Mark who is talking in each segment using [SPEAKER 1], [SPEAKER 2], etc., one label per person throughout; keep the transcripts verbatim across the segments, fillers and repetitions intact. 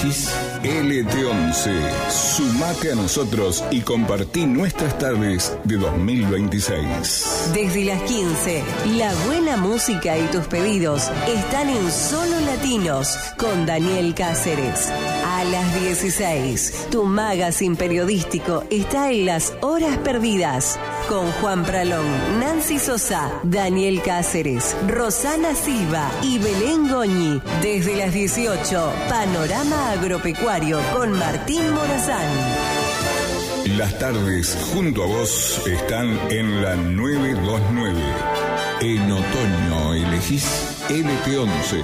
[SPEAKER 1] elegís L T once. Sumate a nosotros y compartí nuestras tardes de dos mil veintiséis.
[SPEAKER 2] Desde las quince, la buena música y tus pedidos están en Solo Latinos con Daniel Cáceres. A las dieciséis, tu magazine periodístico está en Las Horas Perdidas con Juan Pralón, Nancy Sosa, Daniel Cáceres, Rosana Silva y Belén Goñi. Desde las dieciocho, Panorama Agropecuario con Martín Morazán.
[SPEAKER 1] Las tardes junto a vos están en la novecientos veintinueve. En otoño elegís L T once.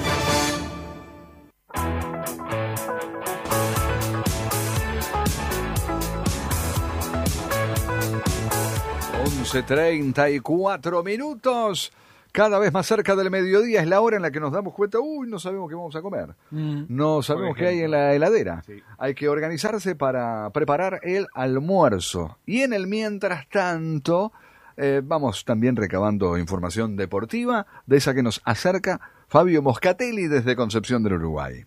[SPEAKER 3] once treinta y cuatro minutos. Cada vez más cerca del mediodía es la hora en la que nos damos cuenta, uy, no sabemos qué vamos a comer. Mm. No sabemos qué hay en la heladera. Sí. Hay que organizarse para preparar el almuerzo. Y en el mientras tanto, eh, vamos también recabando información deportiva, de esa que nos acerca Fabio Moscatelli desde Concepción del Uruguay.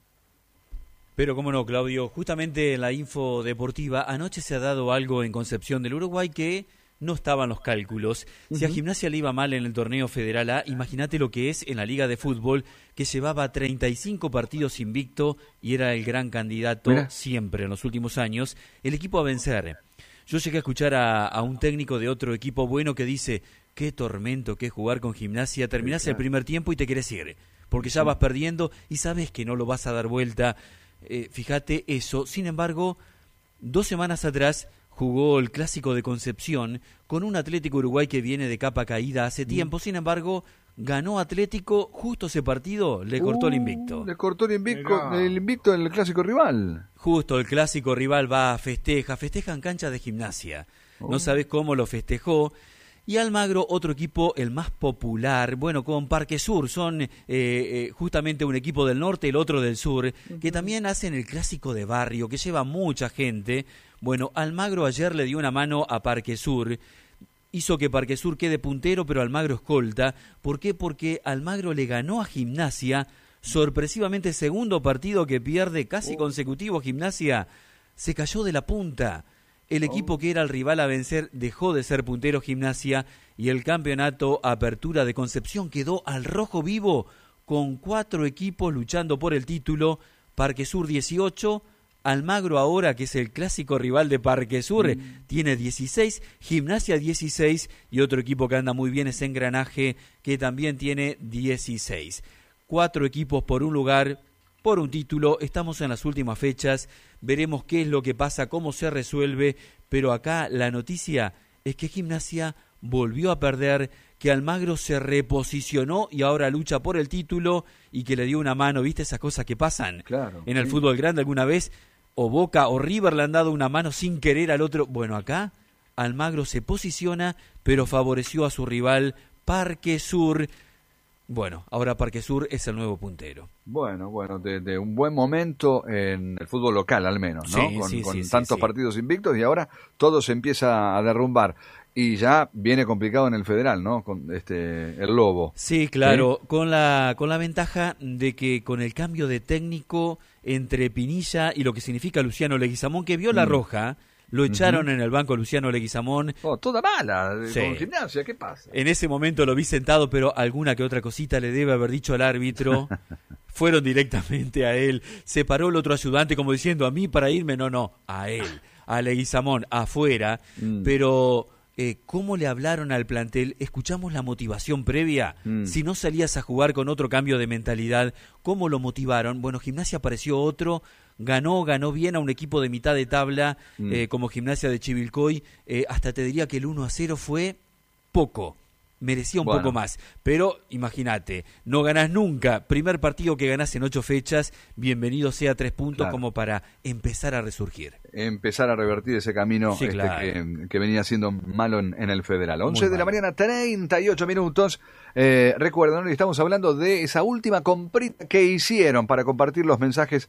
[SPEAKER 4] Pero cómo no, Claudio, justamente en la info deportiva, anoche se ha dado algo en Concepción del Uruguay que no estaban los cálculos. Uh-huh. Si a Gimnasia le iba mal en el torneo Federal A, imagínate lo que es en la Liga de Fútbol, que llevaba treinta y cinco partidos invicto y era el gran candidato Mira. siempre en los últimos años, el equipo a vencer. Yo llegué a escuchar a, a un técnico de otro equipo bueno que dice, qué tormento que es jugar con Gimnasia, terminás sí, el primer tiempo y te querés ir, porque ya vas perdiendo y sabes que no lo vas a dar vuelta. Eh, fíjate eso. Sin embargo, dos semanas atrás jugó el Clásico de Concepción con un Atlético Uruguay que viene de capa caída hace tiempo. Sin embargo, ganó Atlético, justo ese partido le cortó uh, el invicto.
[SPEAKER 3] Le cortó el invicto, el invicto en el Clásico rival.
[SPEAKER 4] Justo, el Clásico rival va a festeja, festeja en cancha de Gimnasia. Uh. No sabés cómo lo festejó. Y Almagro, otro equipo, el más popular, bueno, con Parque Sur, son eh, eh, justamente un equipo del norte y el otro del sur, uh-huh. que también hacen el Clásico de barrio, que lleva mucha gente. Bueno, Almagro ayer le dio una mano a Parque Sur, hizo que Parque Sur quede puntero, pero Almagro escolta. ¿Por qué? Porque Almagro le ganó a Gimnasia, sorpresivamente segundo partido que pierde casi oh. consecutivo. Gimnasia se cayó de la punta. El equipo que era el rival a vencer dejó de ser puntero Gimnasia y el campeonato Apertura de Concepción quedó al rojo vivo con cuatro equipos luchando por el título. Parque Sur dieciocho, Almagro ahora, que es el clásico rival de Parque Sur, mm. tiene dieciséis, Gimnasia dieciséis y otro equipo que anda muy bien es Engranaje, que también tiene dieciséis. Cuatro equipos por un lugar, por un título. Estamos en las últimas fechas, veremos qué es lo que pasa, cómo se resuelve, pero acá la noticia es que Gimnasia volvió a perder, que Almagro se reposicionó y ahora lucha por el título y que le dio una mano. ¿Viste esas cosas que pasan
[SPEAKER 3] claro,
[SPEAKER 4] en el
[SPEAKER 3] sí.
[SPEAKER 4] fútbol grande alguna vez? O Boca o River le han dado una mano sin querer al otro. Bueno, acá Almagro se posiciona, pero favoreció a su rival Parque Sur. Bueno, ahora Parque Sur es el nuevo puntero.
[SPEAKER 3] Bueno, bueno, de, de un buen momento en el fútbol local al menos, ¿no?
[SPEAKER 4] Sí,
[SPEAKER 3] con
[SPEAKER 4] sí,
[SPEAKER 3] con
[SPEAKER 4] sí,
[SPEAKER 3] tantos
[SPEAKER 4] sí,
[SPEAKER 3] partidos invictos y ahora todo se empieza a derrumbar. Y ya viene complicado en el Federal, ¿no? Con este el Lobo.
[SPEAKER 4] Sí, claro, ¿sí? con la con la ventaja de que con el cambio de técnico entre Pinilla y lo que significa Luciano Leguizamón, que vio la mm. roja, lo echaron uh-huh. en el banco Luciano Leguizamón.
[SPEAKER 3] Oh, toda mala,
[SPEAKER 4] sí.
[SPEAKER 3] con Gimnasia, ¿qué pasa?
[SPEAKER 4] En ese momento lo vi sentado, pero alguna que otra cosita le debe haber dicho al árbitro. Fueron directamente a él. Se paró el otro ayudante como diciendo, a mí para irme, no, no, a él, a Leguizamón, afuera. Mm. Pero eh, ¿cómo le hablaron al plantel? Escuchamos la motivación previa. Mm. Si no salías a jugar con otro cambio de mentalidad, ¿cómo lo motivaron? Bueno, Gimnasia apareció otro. Ganó, ganó bien a un equipo de mitad de tabla mm. eh, como Gimnasia de Chivilcoy. Eh, hasta te diría que el uno a cero fue poco. Merecía un bueno. poco más. Pero imagínate, no ganás nunca. Primer partido que ganás en ocho fechas, bienvenido sea tres puntos claro. como para empezar a resurgir.
[SPEAKER 3] Empezar a revertir ese camino
[SPEAKER 4] sí,
[SPEAKER 3] este
[SPEAKER 4] claro.
[SPEAKER 3] que, que venía siendo malo en, en el Federal. once de la mañana, treinta y ocho minutos. Eh, recuerden, hoy estamos hablando de esa última comprita que hicieron para compartir los mensajes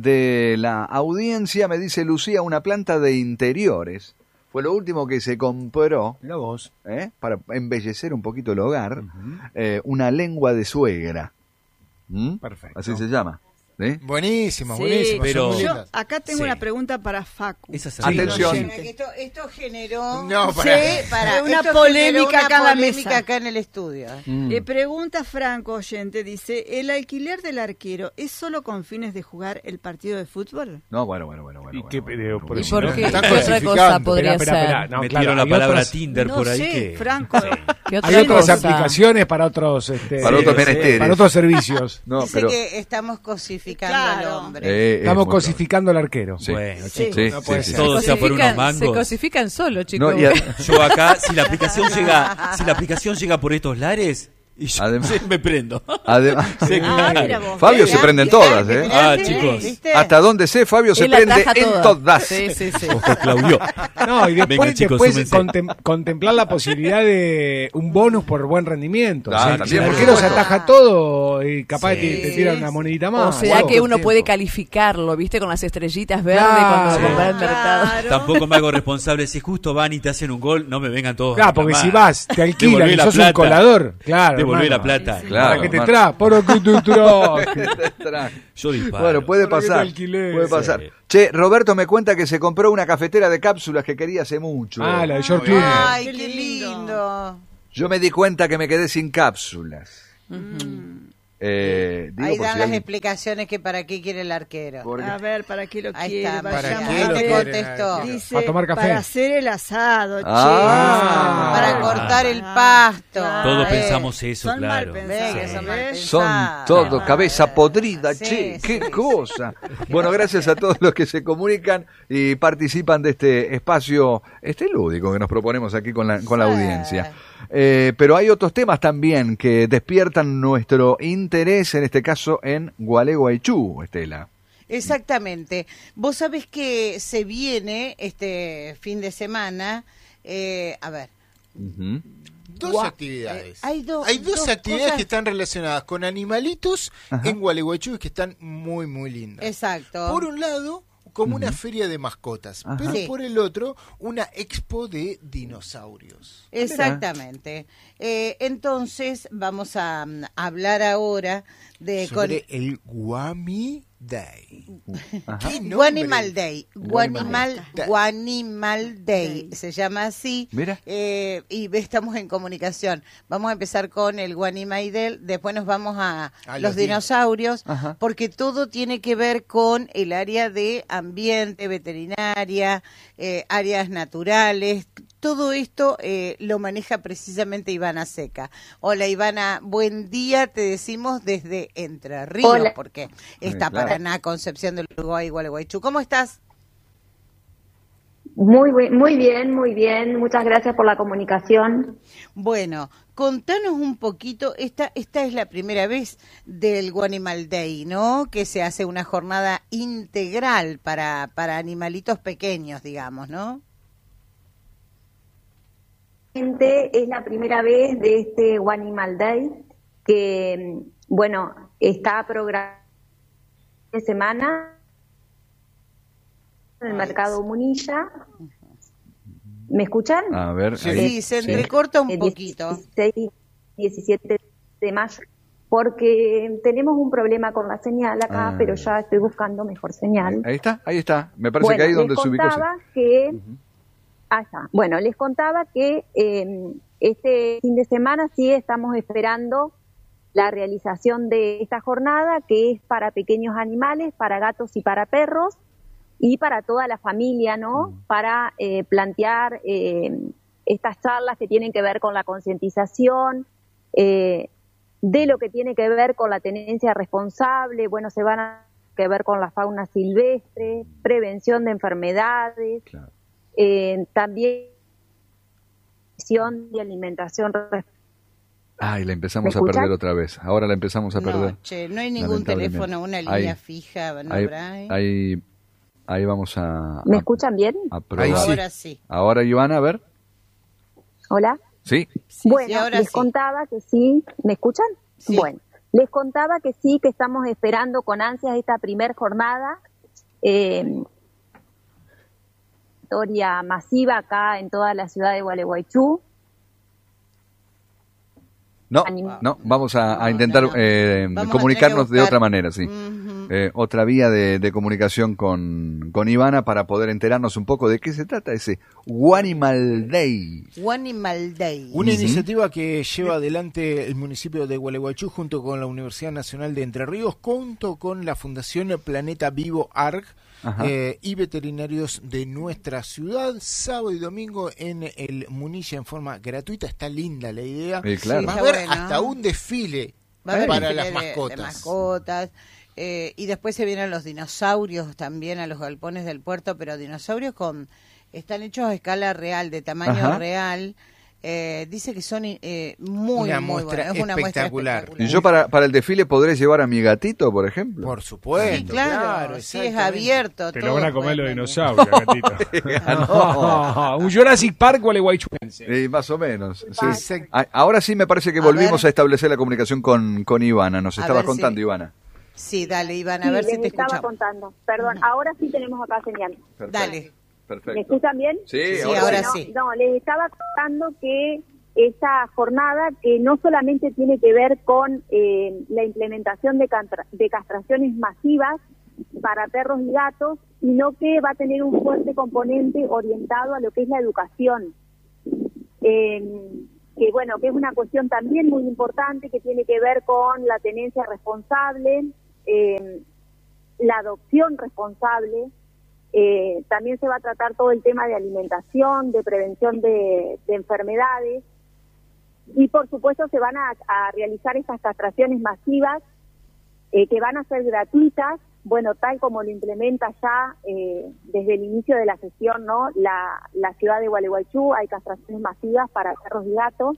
[SPEAKER 3] de la audiencia. Me dice Lucía, una planta de interiores. Fue lo último que se compró,
[SPEAKER 5] Mirá vos.
[SPEAKER 3] ¿eh? Para embellecer un poquito el hogar,
[SPEAKER 5] Uh-huh.
[SPEAKER 3] eh, una lengua de suegra. ¿Mm?
[SPEAKER 5] Perfecto.
[SPEAKER 3] Así se llama. ¿Sí?
[SPEAKER 5] Buenísimo,
[SPEAKER 6] Sí,
[SPEAKER 5] buenísimo.
[SPEAKER 4] pero-
[SPEAKER 6] Yo acá tengo
[SPEAKER 4] Sí.
[SPEAKER 6] una pregunta para Facu.
[SPEAKER 4] Esa es
[SPEAKER 3] Sí. Atención.
[SPEAKER 7] Esto, esto generó
[SPEAKER 5] No, para.
[SPEAKER 7] Sí, para,
[SPEAKER 6] Una
[SPEAKER 7] esto
[SPEAKER 6] polémica
[SPEAKER 7] generó una
[SPEAKER 6] acá en la
[SPEAKER 7] polémica
[SPEAKER 6] mesa.
[SPEAKER 7] acá en el estudio.
[SPEAKER 3] Mm.
[SPEAKER 6] Eh, pregunta Franco Oyente, dice, ¿el alquiler del arquero es solo con fines de jugar el partido de fútbol?
[SPEAKER 3] No, bueno, bueno, bueno. bueno,
[SPEAKER 8] ¿Y
[SPEAKER 3] bueno,
[SPEAKER 8] qué-
[SPEAKER 3] bueno,
[SPEAKER 8] pero
[SPEAKER 3] bueno,
[SPEAKER 8] por
[SPEAKER 3] bueno,
[SPEAKER 9] ¿Y
[SPEAKER 8] eso
[SPEAKER 9] por
[SPEAKER 3] bueno.
[SPEAKER 9] qué?
[SPEAKER 5] Están
[SPEAKER 9] ¿Qué otra
[SPEAKER 5] clasificando.
[SPEAKER 9] cosa podría
[SPEAKER 8] Espera, espera,
[SPEAKER 9] ser?
[SPEAKER 8] espera. No,
[SPEAKER 4] Metieron
[SPEAKER 8] claro,
[SPEAKER 4] la
[SPEAKER 8] hay
[SPEAKER 4] palabra
[SPEAKER 8] otras-
[SPEAKER 4] Tinder
[SPEAKER 6] No
[SPEAKER 4] por ahí
[SPEAKER 6] sé,
[SPEAKER 4] que...
[SPEAKER 6] Franco.
[SPEAKER 4] Sí.
[SPEAKER 9] ¿Qué otra
[SPEAKER 8] Hay otras
[SPEAKER 9] cosa?
[SPEAKER 8] aplicaciones para otros, este,
[SPEAKER 3] Para otros
[SPEAKER 8] sí,
[SPEAKER 3] menesteres.
[SPEAKER 8] para otros servicios.
[SPEAKER 3] No,
[SPEAKER 7] Dice
[SPEAKER 3] pero...
[SPEAKER 7] que estamos cosificando
[SPEAKER 6] Claro.
[SPEAKER 7] al hombre.
[SPEAKER 3] eh, es
[SPEAKER 8] Estamos
[SPEAKER 3] muy
[SPEAKER 8] cosificando al arquero.
[SPEAKER 3] Sí.
[SPEAKER 4] Bueno,
[SPEAKER 6] Sí.
[SPEAKER 4] chicos,
[SPEAKER 3] Sí,
[SPEAKER 8] No
[SPEAKER 3] sí,
[SPEAKER 8] puede
[SPEAKER 3] sí,
[SPEAKER 8] ser.
[SPEAKER 3] sí.
[SPEAKER 4] todo sea por unos
[SPEAKER 9] Cosifican-
[SPEAKER 4] mangos.
[SPEAKER 9] se cosifican solo, chicos.
[SPEAKER 3] No, y a-
[SPEAKER 4] Yo acá, si la aplicación llega, si la aplicación llega por estos lares, y yo
[SPEAKER 3] Además-
[SPEAKER 4] sí, me prendo.
[SPEAKER 3] Además,
[SPEAKER 4] Sí,
[SPEAKER 6] Ah, mira vos.
[SPEAKER 3] Fabio
[SPEAKER 6] ¿ves?
[SPEAKER 3] se prende en todas, ¿eh?
[SPEAKER 4] Ah, chicos.
[SPEAKER 7] ¿Viste?
[SPEAKER 3] Hasta donde sé, Fabio se
[SPEAKER 9] Él
[SPEAKER 3] prende
[SPEAKER 9] ataja
[SPEAKER 3] en
[SPEAKER 9] todas.
[SPEAKER 3] todas.
[SPEAKER 9] Sí, sí, sí.
[SPEAKER 4] Ojo, Claudio.
[SPEAKER 8] No, y después,
[SPEAKER 4] Venga, chicos,
[SPEAKER 8] después
[SPEAKER 4] súmense.
[SPEAKER 8] contem- contemplar la posibilidad de un bonus por buen rendimiento.
[SPEAKER 3] Ah,
[SPEAKER 8] O sea,
[SPEAKER 3] también,
[SPEAKER 8] si el
[SPEAKER 3] por
[SPEAKER 8] arquero se
[SPEAKER 3] supuesto.
[SPEAKER 8] ataja todo y capaz
[SPEAKER 4] Sí.
[SPEAKER 8] te, te tira una monedita más.
[SPEAKER 9] O sea
[SPEAKER 8] Wow.
[SPEAKER 9] que uno
[SPEAKER 8] Tiempo.
[SPEAKER 9] puede calificarlo, ¿viste? Con las estrellitas verdes
[SPEAKER 8] Claro.
[SPEAKER 9] cuando compras el mercado.
[SPEAKER 6] Claro.
[SPEAKER 4] Tampoco me hago responsable. Si justo van y te hacen un gol, no me vengan todos. a
[SPEAKER 8] Claro, porque
[SPEAKER 4] reclamar.
[SPEAKER 8] si vas, te alquilan
[SPEAKER 4] Devolvé
[SPEAKER 8] y
[SPEAKER 4] la
[SPEAKER 8] sos un
[SPEAKER 4] plata.
[SPEAKER 8] colador. Claro.
[SPEAKER 4] Devolvé la
[SPEAKER 8] hermano.
[SPEAKER 4] plata.
[SPEAKER 3] Claro,
[SPEAKER 8] Para que te
[SPEAKER 3] hermano.
[SPEAKER 8] tra, para que te tra.
[SPEAKER 4] Yo disparo.
[SPEAKER 3] Bueno, puede
[SPEAKER 8] Para que te
[SPEAKER 3] pasar.
[SPEAKER 8] alquilé.
[SPEAKER 3] Puede
[SPEAKER 8] Sí.
[SPEAKER 3] pasar. Che, Roberto me cuenta que se compró una cafetera de cápsulas que quería hace mucho.
[SPEAKER 8] Ah, la de George
[SPEAKER 5] Muy bien.
[SPEAKER 8] Clooney.
[SPEAKER 7] Ay,
[SPEAKER 6] Qué
[SPEAKER 7] qué
[SPEAKER 6] lindo.
[SPEAKER 7] lindo.
[SPEAKER 3] Yo me di cuenta que me quedé sin cápsulas. Eh, digo,
[SPEAKER 7] Ahí
[SPEAKER 3] por
[SPEAKER 7] dan
[SPEAKER 3] si
[SPEAKER 7] las
[SPEAKER 3] alguien-
[SPEAKER 7] explicaciones que para qué quiere el arquero.
[SPEAKER 3] porque-
[SPEAKER 6] A ver, ¿para qué lo
[SPEAKER 7] Ahí
[SPEAKER 6] quiere?
[SPEAKER 7] está,
[SPEAKER 5] ¿para
[SPEAKER 6] Vayamos
[SPEAKER 5] qué
[SPEAKER 6] a
[SPEAKER 5] lo
[SPEAKER 6] ver.
[SPEAKER 5] quiere?
[SPEAKER 7] contestó.
[SPEAKER 6] Dice,
[SPEAKER 8] Para tomar café.
[SPEAKER 6] para hacer el asado,
[SPEAKER 3] Ah.
[SPEAKER 6] che.
[SPEAKER 7] Para cortar el pasto.
[SPEAKER 4] Todos
[SPEAKER 7] Eh,
[SPEAKER 4] pensamos eso,
[SPEAKER 6] Son
[SPEAKER 4] claro.
[SPEAKER 6] mal
[SPEAKER 7] Ve que
[SPEAKER 6] pensados.
[SPEAKER 7] son mal
[SPEAKER 6] ¿ves?
[SPEAKER 3] Son
[SPEAKER 7] pensados.
[SPEAKER 3] todo cabeza podrida,
[SPEAKER 7] Sí,
[SPEAKER 3] che,
[SPEAKER 7] sí,
[SPEAKER 3] qué
[SPEAKER 7] sí.
[SPEAKER 3] cosa. Bueno, gracias a todos los que se comunican y participan de este espacio este lúdico que nos proponemos aquí con la, con la
[SPEAKER 7] Sí.
[SPEAKER 3] audiencia. Eh, pero hay otros temas también que despiertan nuestro interés, en este caso en Gualeguaychú, Estela.
[SPEAKER 7] Exactamente. Vos sabés que se viene este fin de semana, eh, a ver,
[SPEAKER 3] Ujú.
[SPEAKER 5] Dos
[SPEAKER 7] Gua-
[SPEAKER 5] actividades.
[SPEAKER 7] eh, hay do-
[SPEAKER 5] Hay dos,
[SPEAKER 7] dos
[SPEAKER 5] actividades
[SPEAKER 7] cosas-
[SPEAKER 5] que están relacionadas con animalitos
[SPEAKER 3] Ajá.
[SPEAKER 5] en Gualeguaychú y que están muy, muy lindas.
[SPEAKER 7] exacto.
[SPEAKER 5] Por un lado, como una feria de mascotas,
[SPEAKER 3] Ajá.
[SPEAKER 5] pero
[SPEAKER 7] Sí.
[SPEAKER 5] por el otro, una expo de dinosaurios.
[SPEAKER 7] Exactamente. Eh, entonces vamos a mm, hablar ahora de
[SPEAKER 5] Sobre el Guami Day.
[SPEAKER 3] Ajá.
[SPEAKER 5] ¿Qué nombre?
[SPEAKER 7] Guanimal Day, Guanimal,
[SPEAKER 5] Day.
[SPEAKER 7] Guanimal Day,
[SPEAKER 6] Day.
[SPEAKER 7] se llama así.
[SPEAKER 3] Mira.
[SPEAKER 7] Eh, y ve, estamos en comunicación. Vamos a empezar con el Guanimal Day, después nos vamos a,
[SPEAKER 5] A
[SPEAKER 7] los
[SPEAKER 5] los
[SPEAKER 7] dinosaurios,
[SPEAKER 3] Ajá.
[SPEAKER 7] porque todo tiene que ver con el área de ambiente, veterinaria, eh, áreas naturales. Todo esto eh, lo maneja precisamente Ivana Seca. Hola Ivana, buen día, te decimos desde Entre Ríos,
[SPEAKER 10] Hola.
[SPEAKER 7] porque está
[SPEAKER 3] claro.
[SPEAKER 7] Paraná, Concepción del Uruguay, Gualeguaychú. ¿Cómo estás?
[SPEAKER 10] Muy, bu- muy bien, muy bien. Muchas gracias por la comunicación.
[SPEAKER 7] Bueno, contanos un poquito, esta, esta es la primera vez del Guanimal Day, ¿no? Que se hace una jornada integral para, para animalitos pequeños, digamos, ¿no?
[SPEAKER 10] Es la primera vez de este Guanimal Day que, bueno, está programado de semana en el mercado Munilla. ¿Me escuchan?
[SPEAKER 3] A ver,
[SPEAKER 7] Sí,
[SPEAKER 3] ahí.
[SPEAKER 7] se entrecorta un
[SPEAKER 10] El
[SPEAKER 7] poquito.
[SPEAKER 10] dieciséis, diecisiete de mayo, porque tenemos un problema con la señal acá,
[SPEAKER 3] Ah.
[SPEAKER 10] pero ya estoy buscando mejor señal.
[SPEAKER 3] Ahí está, ahí está. Me parece
[SPEAKER 10] Bueno,
[SPEAKER 3] que ahí donde
[SPEAKER 10] les
[SPEAKER 3] se ubicó.
[SPEAKER 10] contaba que, ah, está. Bueno, les contaba que eh, este fin de semana sí estamos esperando la realización de esta jornada, que es para pequeños animales, para gatos y para perros, y para toda la familia, ¿no? Para eh, plantear eh, estas charlas que tienen que ver con la concientización, eh, de lo que tiene que ver con la tenencia responsable, bueno, se van a que ver con la fauna silvestre, prevención de enfermedades,
[SPEAKER 3] Claro.
[SPEAKER 10] eh, también de alimentación responsable.
[SPEAKER 3] Ay, la empezamos
[SPEAKER 10] ¿Me
[SPEAKER 3] a perder
[SPEAKER 10] escuchan?
[SPEAKER 3] otra vez. Ahora la empezamos a perder.
[SPEAKER 7] No, che, no hay ningún
[SPEAKER 3] Lamentablemente.
[SPEAKER 7] teléfono, una línea
[SPEAKER 3] Ahí.
[SPEAKER 7] fija, ¿no,
[SPEAKER 3] Ahí,
[SPEAKER 7] Bray?
[SPEAKER 3] ahí, ahí vamos a,
[SPEAKER 10] ¿Me
[SPEAKER 3] a-
[SPEAKER 10] escuchan bien?
[SPEAKER 3] a probar.
[SPEAKER 5] Ahí sí.
[SPEAKER 7] Ahora sí.
[SPEAKER 3] Ahora, Ivana, a ver.
[SPEAKER 10] ¿Hola?
[SPEAKER 3] Sí.
[SPEAKER 7] Sí,
[SPEAKER 10] bueno,
[SPEAKER 7] sí, ahora
[SPEAKER 10] les
[SPEAKER 7] sí.
[SPEAKER 10] contaba que sí, ¿me escuchan?
[SPEAKER 7] Sí.
[SPEAKER 10] Bueno, les contaba que sí, que estamos esperando con ansias esta primer jornada, eh, historia masiva acá en toda la ciudad de Gualeguaychú.
[SPEAKER 3] No,
[SPEAKER 10] Anim-
[SPEAKER 3] no, vamos a, a
[SPEAKER 7] No,
[SPEAKER 3] intentar
[SPEAKER 7] no, no.
[SPEAKER 3] eh,
[SPEAKER 7] Vamos a
[SPEAKER 3] comunicarnos
[SPEAKER 7] tener que
[SPEAKER 3] de otra
[SPEAKER 7] buscar-
[SPEAKER 3] manera, sí.
[SPEAKER 7] Ujú.
[SPEAKER 3] eh, otra vía de, de comunicación con, con Ivana para poder enterarnos un poco de qué se trata ese Wanimal Day.
[SPEAKER 7] Wanimal Day.
[SPEAKER 5] Una uh-huh. iniciativa que lleva adelante el municipio de Gualeguaychú junto con la Universidad Nacional de Entre Ríos, junto con la Fundación Planeta Vivo A R G, Eh, y veterinarios de nuestra ciudad, sábado y domingo en el Munilla en forma gratuita. Está linda la idea.
[SPEAKER 3] Sí, claro.
[SPEAKER 5] Va
[SPEAKER 7] Sí,
[SPEAKER 5] a haber
[SPEAKER 7] bueno.
[SPEAKER 5] hasta un desfile
[SPEAKER 7] Va a haber
[SPEAKER 5] para
[SPEAKER 7] desfile
[SPEAKER 5] las
[SPEAKER 7] de-
[SPEAKER 5] mascotas.
[SPEAKER 7] de mascotas. Eh, y después se vienen los dinosaurios también a los galpones del puerto, pero dinosaurios con están hechos a escala real, de tamaño
[SPEAKER 3] Ajá.
[SPEAKER 7] real. Eh, dice que son eh, muy,
[SPEAKER 5] Una
[SPEAKER 7] muy
[SPEAKER 5] muestra
[SPEAKER 7] buenos. Es una muestra
[SPEAKER 5] espectacular.
[SPEAKER 7] espectacular.
[SPEAKER 3] ¿Y yo para, para el desfile podré llevar a mi gatito, por ejemplo?
[SPEAKER 5] Por supuesto,
[SPEAKER 7] Sí, claro,
[SPEAKER 5] claro,
[SPEAKER 7] sí, es
[SPEAKER 5] exactamente.
[SPEAKER 7] abierto.
[SPEAKER 8] Te
[SPEAKER 7] todo
[SPEAKER 8] lo van a comer
[SPEAKER 7] puede
[SPEAKER 8] los
[SPEAKER 7] venir.
[SPEAKER 8] dinosaurios, gatito.
[SPEAKER 3] Ah,
[SPEAKER 8] Un Jurassic Park gualeguaychuense.
[SPEAKER 3] Eh, más o menos. Sí.
[SPEAKER 5] Exacto.
[SPEAKER 3] A- Ahora sí me parece que
[SPEAKER 7] A
[SPEAKER 3] volvimos
[SPEAKER 7] ver.
[SPEAKER 3] a establecer la comunicación con, con Ivana. Nos
[SPEAKER 7] A
[SPEAKER 3] estabas
[SPEAKER 7] ver si-
[SPEAKER 3] contando, Ivana.
[SPEAKER 7] Sí, dale, Iván, a
[SPEAKER 10] Sí,
[SPEAKER 7] ver si
[SPEAKER 10] les
[SPEAKER 7] te
[SPEAKER 10] estaba
[SPEAKER 7] escuchamos.
[SPEAKER 10] contando. Perdón,
[SPEAKER 7] Ujú.
[SPEAKER 10] ahora sí tenemos acá señal.
[SPEAKER 3] Perfecto.
[SPEAKER 7] Dale.
[SPEAKER 3] Perfecto.
[SPEAKER 10] ¿Me escuchan bien?
[SPEAKER 3] Sí,
[SPEAKER 7] Sí,
[SPEAKER 3] ahora,
[SPEAKER 7] ahora
[SPEAKER 3] sí.
[SPEAKER 7] sí.
[SPEAKER 10] No, les estaba contando que esta jornada que no solamente tiene que ver con eh, la implementación de, cantra- de castraciones masivas para perros y gatos, sino que va a tener un fuerte componente orientado a lo que es la educación. Eh, que bueno, que es una cuestión también muy importante que tiene que ver con la tenencia responsable, eh, la adopción responsable. Eh, también se va a tratar todo el tema de alimentación, de prevención de, de enfermedades y por supuesto se van a, a realizar estas castraciones masivas eh, que van a ser gratuitas, bueno, tal como lo implementa ya eh, desde el inicio de la gestión, ¿no? La, la ciudad de Gualeguaychú, hay castraciones masivas para perros y gatos.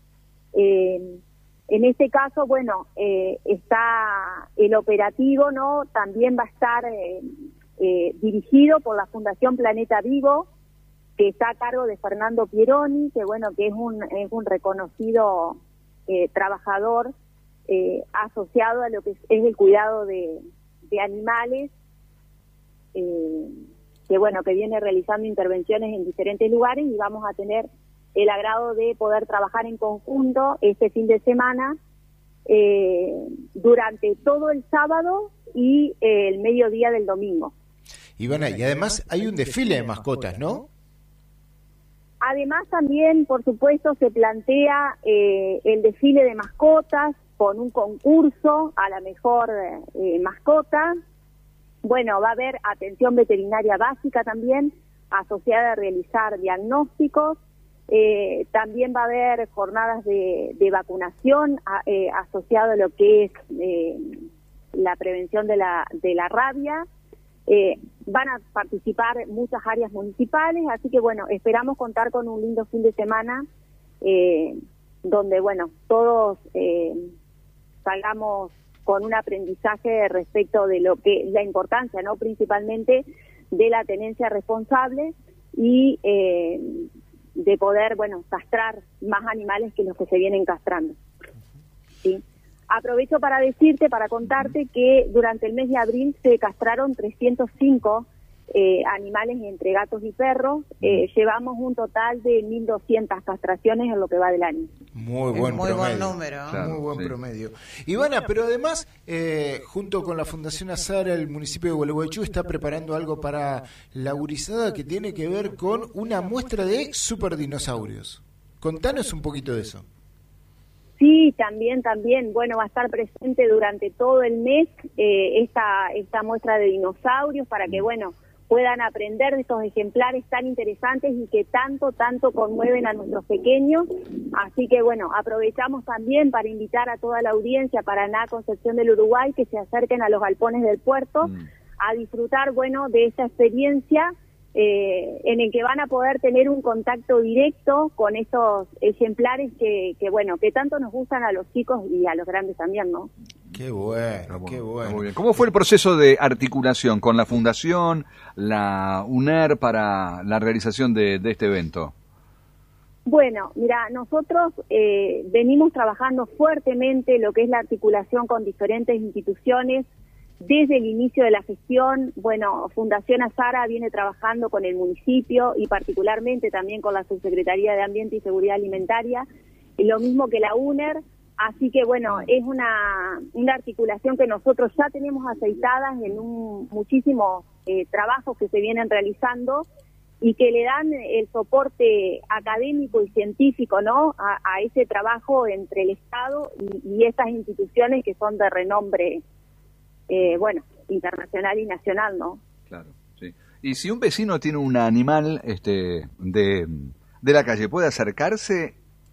[SPEAKER 10] Eh, en este caso, bueno, eh, está el operativo, ¿no? También va a estar eh, eh, dirigido por la Fundación Planeta Vivo, que está a cargo de Fernando Pieroni, que bueno, que es un, es un reconocido eh, trabajador eh, asociado a lo que es, es el cuidado de, de animales, eh, que bueno, que viene realizando intervenciones en diferentes lugares y vamos a tener el agrado de poder trabajar en conjunto este fin de semana eh, durante todo el sábado y eh, el mediodía del domingo.
[SPEAKER 5] Ivana, y además hay un desfile de mascotas, ¿no?
[SPEAKER 10] Además también, por supuesto, se plantea eh, el desfile de mascotas con un concurso a la mejor eh, mascota. Bueno, va a haber atención veterinaria básica también, asociada a realizar diagnósticos. Eh, también va a haber jornadas de, de vacunación a, eh, asociado a lo que es eh, la prevención de la, de la rabia. Eh, van a participar muchas áreas municipales, así que bueno, esperamos contar con un lindo fin de semana eh, donde bueno, todos eh, salgamos con un aprendizaje respecto de lo que la importancia, no principalmente de la tenencia responsable y eh, de poder bueno castrar más animales que los que se vienen castrando. ¿Sí? Aprovecho para decirte, para contarte que durante el mes de abril se castraron trescientos cinco eh, animales entre gatos y perros. Eh, llevamos un total de mil doscientas castraciones en lo que va del año.
[SPEAKER 5] Muy
[SPEAKER 7] Es
[SPEAKER 5] buen
[SPEAKER 7] muy
[SPEAKER 5] promedio.
[SPEAKER 7] buen número.
[SPEAKER 3] Claro,
[SPEAKER 5] Muy buen
[SPEAKER 3] sí.
[SPEAKER 5] promedio. Ivana, pero además, eh, junto con la Fundación Azara, el municipio de Gualeguaychú está preparando algo para la gurizada que tiene que ver con una muestra de superdinosaurios. Contanos un poquito de eso.
[SPEAKER 10] Sí, también, también. Bueno, va a estar presente durante todo el mes eh, esta, esta muestra de dinosaurios para que, bueno, puedan aprender de estos ejemplares tan interesantes y que tanto, tanto conmueven a nuestros pequeños. Así que, bueno, aprovechamos también para invitar a toda la audiencia Paraná, Concepción del Uruguay, que se acerquen a los galpones del puerto
[SPEAKER 3] Mm.
[SPEAKER 10] a disfrutar, bueno, de esta experiencia eh, en el que van a poder tener un contacto directo con estos ejemplares que, que, bueno, que tanto nos gustan a los chicos y a los grandes también, ¿no?
[SPEAKER 5] Qué bueno,
[SPEAKER 3] Está bueno,
[SPEAKER 5] qué
[SPEAKER 3] está
[SPEAKER 5] bueno.
[SPEAKER 3] muy bien. ¿Cómo fue el proceso de articulación con la Fundación, la U N E R para la realización de, de este evento?
[SPEAKER 10] Bueno, mira, nosotros eh, venimos trabajando fuertemente lo que es la articulación con diferentes instituciones desde el inicio de la gestión. Bueno, Fundación Azara viene trabajando con el municipio y particularmente también con la Subsecretaría de Ambiente y Seguridad Alimentaria, y lo mismo que la U N E R, Así que bueno, es una, una articulación que nosotros ya tenemos aceitadas en un, muchísimos eh, trabajos que se vienen realizando y que le dan el soporte académico y científico, ¿no?, a, a ese trabajo entre el Estado y, y estas instituciones que son de renombre, eh, bueno, internacional y nacional, ¿no?
[SPEAKER 3] Claro, sí. Y si un vecino tiene un animal este de, de la calle, ¿puede acercarse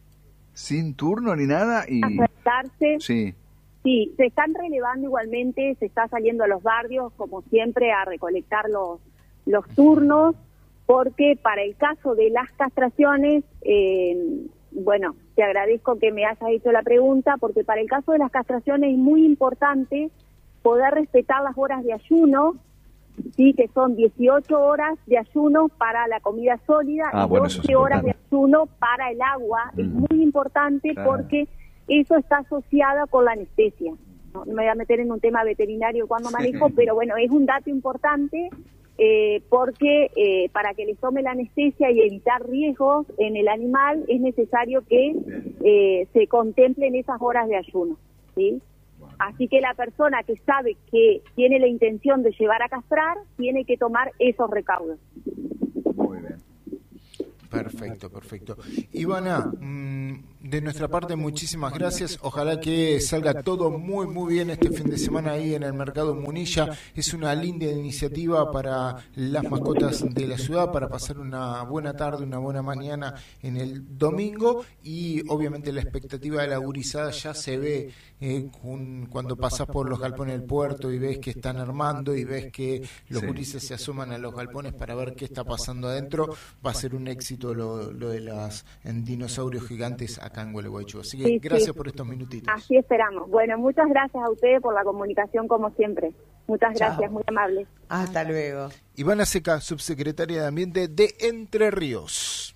[SPEAKER 3] sin turno ni nada? Y
[SPEAKER 10] acercarse.
[SPEAKER 3] Sí.
[SPEAKER 10] Sí, se están relevando igualmente, se está saliendo a los barrios, como siempre, a recolectar los, los turnos, porque para el caso de las castraciones, eh, bueno, te agradezco que me hayas hecho la pregunta, porque para el caso de las castraciones es muy importante poder respetar las horas de ayuno, sí, que son dieciocho horas de ayuno para la comida sólida
[SPEAKER 3] ah,
[SPEAKER 10] y
[SPEAKER 3] bueno,
[SPEAKER 10] doce horas de ayuno para el agua. Mm. Es muy importante, claro, porque eso está asociado con la anestesia. No, no me voy a meter en un tema veterinario cuando manejo, sí, pero bueno, es un dato importante. Eh, porque eh, para que les tome la anestesia y evitar riesgos en el animal es necesario que eh, se contemplen esas horas de ayuno, ¿sí? Así que la persona que sabe que tiene la intención de llevar a castrar tiene que tomar esos recaudos.
[SPEAKER 3] Muy bien.
[SPEAKER 5] Perfecto, perfecto. Ivana, de nuestra parte muchísimas gracias. Ojalá que salga todo muy muy bien este fin de semana ahí en el Mercado Munilla. Es una linda iniciativa para las mascotas de la ciudad, para pasar una buena tarde, una buena mañana en el domingo, y obviamente la expectativa de la gurizada ya se ve eh, un, cuando pasas por los galpones del puerto y ves que están armando y ves que los sí. gurises se asoman a los galpones para ver qué está pasando adentro. Va a ser un éxito lo, lo de los dinosaurios gigantes acá en Gualeguaychú. Así que sí, gracias sí. por estos minutitos.
[SPEAKER 10] Así esperamos. Bueno, muchas gracias a ustedes por la comunicación como siempre. Muchas gracias, Chao. Muy amables.
[SPEAKER 7] Hasta luego.
[SPEAKER 5] Ivana Seca, subsecretaria de Ambiente de Entre Ríos.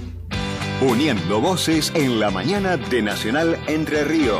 [SPEAKER 1] Uniendo voces en la mañana de Nacional Entre Ríos.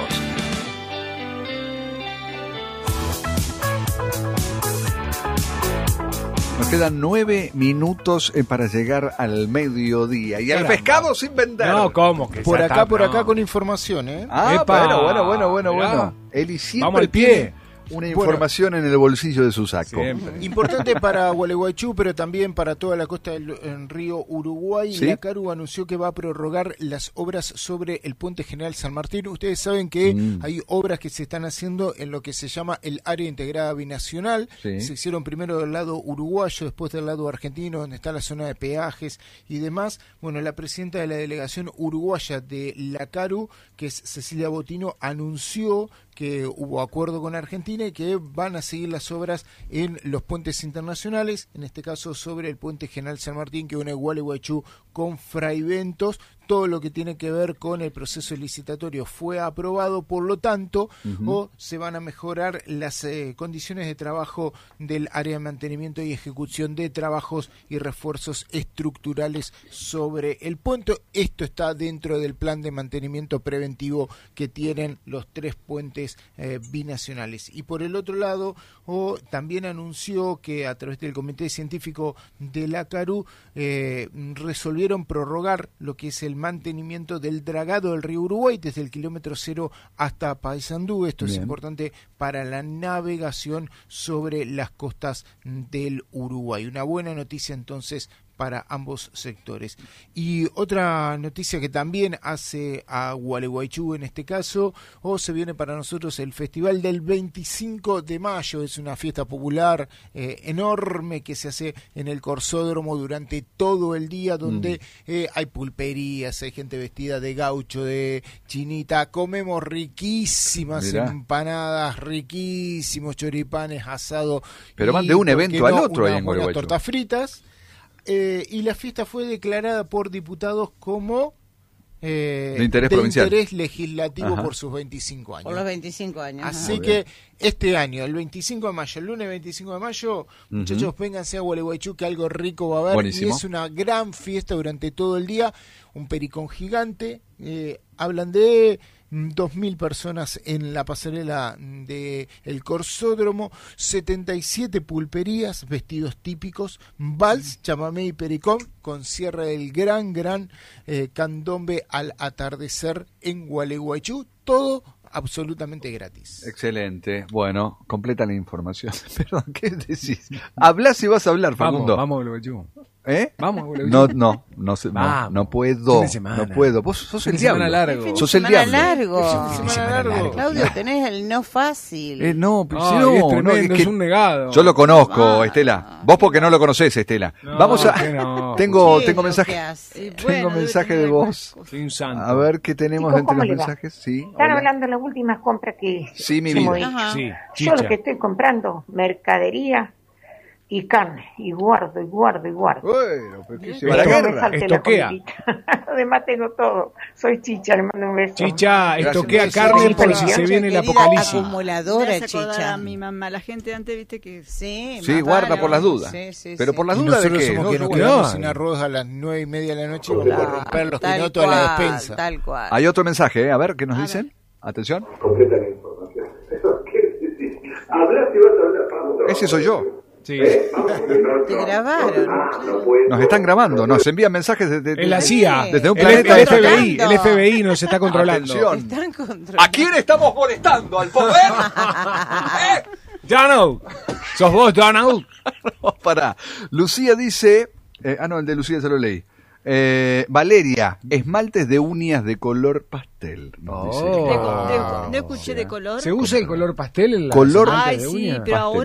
[SPEAKER 3] Nos quedan nueve minutos eh, para llegar al mediodía. Y el pescado sin vender.
[SPEAKER 8] No, ¿cómo? Que
[SPEAKER 5] por acá,
[SPEAKER 8] tapa,
[SPEAKER 5] por acá
[SPEAKER 8] no.
[SPEAKER 5] con información, ¿eh?
[SPEAKER 3] Ah,
[SPEAKER 8] Epa,
[SPEAKER 3] bueno, bueno, bueno, bueno,
[SPEAKER 8] mirá.
[SPEAKER 3] bueno. Eli siempre
[SPEAKER 8] Vamos al pie.
[SPEAKER 3] tiene una información bueno, en el bolsillo de su saco.
[SPEAKER 8] Siempre.
[SPEAKER 5] Importante para Gualeguaychú, pero también para toda la costa del en río Uruguay.
[SPEAKER 3] ¿Sí?
[SPEAKER 5] La CARU anunció que va a prorrogar las obras sobre el Puente General San Martín. Ustedes saben que mm. hay obras que se están haciendo en lo que se llama el área integrada binacional. Sí. Se hicieron primero del lado uruguayo, después del lado argentino, donde está la zona de peajes y demás. Bueno, la presidenta de la delegación uruguaya de la CARU, que es Cecilia Botino, anunció que hubo acuerdo con Argentina y que van a seguir las obras en los puentes internacionales, en este caso sobre el Puente General San Martín, que une Gualeguaychú con Fraiventos. Todo lo que tiene que ver con el proceso licitatorio fue aprobado, por lo tanto, uh-huh. o se van a mejorar las eh, condiciones de trabajo del área de mantenimiento y ejecución de trabajos y refuerzos estructurales sobre el puente. Esto está dentro del plan de mantenimiento preventivo que tienen los tres puentes eh, binacionales. Y por el otro lado, o también anunció que a través del Comité Científico de la CARU eh, resolvieron prorrogar lo que es el mantenimiento del dragado del río Uruguay desde el kilómetro cero hasta Paysandú. Esto Bien. Es importante para la navegación sobre las costas del Uruguay. Una buena noticia entonces para ambos sectores. Y otra noticia que también hace a Gualeguaychú en este caso, o se viene para nosotros el Festival del veinticinco de mayo. Es una fiesta popular eh, enorme que se hace en el Corsódromo durante todo el día, donde mm. eh, hay pulperías, hay gente vestida de gaucho, de chinita, comemos riquísimas Mirá. empanadas, riquísimos choripanes, asado.
[SPEAKER 3] Pero van de un evento al otro ahí en Gualeguaychú.
[SPEAKER 5] Tortas fritas. Eh, y la fiesta fue declarada por diputados como eh,
[SPEAKER 3] de interés
[SPEAKER 5] de
[SPEAKER 3] provincial.
[SPEAKER 5] interés legislativo Ajá. por sus veinticinco años.
[SPEAKER 7] Por los veinticinco años.
[SPEAKER 5] Así Ajá. que este año, el veinticinco de mayo, el lunes veinticinco de mayo, uh-huh. muchachos, vénganse a Gualeguaychú que algo rico va a haber. Buenísimo. Y es una gran fiesta durante todo el día. Un pericón gigante. Eh, hablan de dos mil personas en la pasarela de el Corsódromo, setenta y siete pulperías, vestidos típicos, vals, chamamé y pericón, con cierre del gran, gran eh, candombe al atardecer en Gualeguaychú. todo absolutamente gratis.
[SPEAKER 3] Excelente. Bueno, completa la información. Perdón, ¿qué decís? Hablás y vas a hablar, Facundo.
[SPEAKER 8] Vamos, vamos, Gualeguaychú.
[SPEAKER 3] ¿Eh?
[SPEAKER 8] Vamos, Gualeguaychú.
[SPEAKER 3] No, no, no, sé, no,
[SPEAKER 8] Vamos.
[SPEAKER 3] no puedo.
[SPEAKER 8] Fin de semana.
[SPEAKER 3] No puedo. Vos sos
[SPEAKER 8] Fin
[SPEAKER 3] el
[SPEAKER 8] de semana
[SPEAKER 3] diablo.
[SPEAKER 8] largo.
[SPEAKER 3] Sos
[SPEAKER 7] Fin
[SPEAKER 3] el
[SPEAKER 7] de semana
[SPEAKER 3] diablo.
[SPEAKER 7] largo.
[SPEAKER 5] Fin de semana largo.
[SPEAKER 7] Claudio, tenés el no fácil.
[SPEAKER 3] Eh, no, pero si
[SPEAKER 8] Ay,
[SPEAKER 3] no,
[SPEAKER 8] es
[SPEAKER 3] no,
[SPEAKER 8] tremendo,
[SPEAKER 3] es,
[SPEAKER 8] es
[SPEAKER 3] que
[SPEAKER 8] un negado.
[SPEAKER 3] yo lo conozco,
[SPEAKER 7] Ah.
[SPEAKER 3] Estela. Vos porque no lo conocés, Estela.
[SPEAKER 8] No,
[SPEAKER 3] Vamos a.
[SPEAKER 8] que no.
[SPEAKER 3] Tengo,
[SPEAKER 7] ¿Qué
[SPEAKER 3] tengo
[SPEAKER 7] es lo
[SPEAKER 3] mensaje.
[SPEAKER 7] que hace?
[SPEAKER 6] Y
[SPEAKER 3] Tengo
[SPEAKER 6] bueno, debe
[SPEAKER 3] mensaje
[SPEAKER 6] tener
[SPEAKER 3] de
[SPEAKER 6] algunas
[SPEAKER 3] voz.
[SPEAKER 6] cosas.
[SPEAKER 8] Soy un santo.
[SPEAKER 3] A ver qué tenemos
[SPEAKER 11] Chicos,
[SPEAKER 3] entre
[SPEAKER 11] ¿cómo
[SPEAKER 3] los
[SPEAKER 11] le va?
[SPEAKER 3] mensajes. Sí.
[SPEAKER 11] Están
[SPEAKER 3] hola.
[SPEAKER 11] hablando de las últimas compras que
[SPEAKER 3] Sí, mi
[SPEAKER 11] hemos
[SPEAKER 3] vida.
[SPEAKER 11] hecho.
[SPEAKER 7] Ajá.
[SPEAKER 8] Sí,
[SPEAKER 11] Yo
[SPEAKER 8] chicha.
[SPEAKER 11] lo que estoy comprando, mercadería y carne, y guardo, y guardo, y guardo.
[SPEAKER 3] Bueno, pero ¿qué se
[SPEAKER 8] Esto-
[SPEAKER 3] va a la
[SPEAKER 11] No me
[SPEAKER 3] guerra?
[SPEAKER 11] falte la
[SPEAKER 8] Estoquea.
[SPEAKER 11] comidita. Además tengo todo. Soy Chicha, le mando un beso.
[SPEAKER 8] Chicha,
[SPEAKER 3] Gracias.
[SPEAKER 8] estoquea
[SPEAKER 3] Sí,
[SPEAKER 8] carne
[SPEAKER 11] sí,
[SPEAKER 8] por
[SPEAKER 11] sí,
[SPEAKER 8] si
[SPEAKER 11] sí,
[SPEAKER 8] se
[SPEAKER 11] sí,
[SPEAKER 8] viene el
[SPEAKER 7] Querida
[SPEAKER 8] apocalipsis.
[SPEAKER 7] acumuladora,
[SPEAKER 6] Me hace acordar
[SPEAKER 7] Chicha.
[SPEAKER 6] a mi mamá, la gente antes, viste que...
[SPEAKER 7] Sí,
[SPEAKER 3] Sí,
[SPEAKER 7] más
[SPEAKER 3] guarda
[SPEAKER 7] vale.
[SPEAKER 3] por las dudas.
[SPEAKER 7] Sí, sí,
[SPEAKER 3] Pero
[SPEAKER 7] sí.
[SPEAKER 3] por las
[SPEAKER 5] Y
[SPEAKER 3] dudas de
[SPEAKER 5] nosotros
[SPEAKER 3] qué.
[SPEAKER 5] somos
[SPEAKER 3] No,
[SPEAKER 5] que
[SPEAKER 3] no,
[SPEAKER 5] nos
[SPEAKER 3] bueno.
[SPEAKER 5] quedamos
[SPEAKER 8] no.
[SPEAKER 5] sin arroz a las nueve y media de la noche y vamos a romper los
[SPEAKER 7] Tal
[SPEAKER 5] pinotos a la
[SPEAKER 7] cual,
[SPEAKER 5] despensa.
[SPEAKER 7] Tal cual.
[SPEAKER 3] Hay otro mensaje, ¿eh? A ver, ¿qué nos dicen? Atención.
[SPEAKER 12] Completa la información. Hablas y vas a hablar. Vamos,
[SPEAKER 3] Ese soy yo.
[SPEAKER 8] Sí.
[SPEAKER 7] Te grabaron.
[SPEAKER 3] Nos están grabando, nos envían mensajes desde,
[SPEAKER 8] Es la C I A.
[SPEAKER 3] desde un
[SPEAKER 8] El,
[SPEAKER 3] planeta
[SPEAKER 8] el
[SPEAKER 3] de-
[SPEAKER 8] F B I. El F B I nos está controlando.
[SPEAKER 3] Atención.
[SPEAKER 7] Están controlando.
[SPEAKER 3] ¿A quién estamos molestando? ¿Al poder? ¿Eh?
[SPEAKER 8] Donald. ¿Sos vos, Donald?
[SPEAKER 3] No, pará. Lucía dice... eh, ah, no, el de Lucía se lo leí. Eh, Valeria, esmaltes de uñas de color pastel. Nos dice.
[SPEAKER 8] Oh.
[SPEAKER 6] De- de- no escuché de color.
[SPEAKER 8] ¿Se usa el color pastel en la
[SPEAKER 3] Color-
[SPEAKER 8] esmaltes
[SPEAKER 6] Ay,
[SPEAKER 8] de
[SPEAKER 6] sí,
[SPEAKER 8] uña?
[SPEAKER 6] pero
[SPEAKER 3] Pastel.